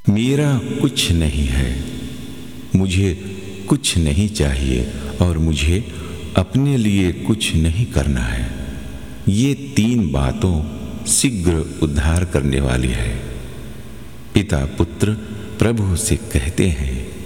मेरा कुछ नहीं है, मुझे कुछ नहीं चाहिए और मुझे अपने लिए कुछ नहीं करना है। ये 3 बातों शीघ्र उद्धार करने वाली है। पिता पुत्र प्रभु से कहते हैं,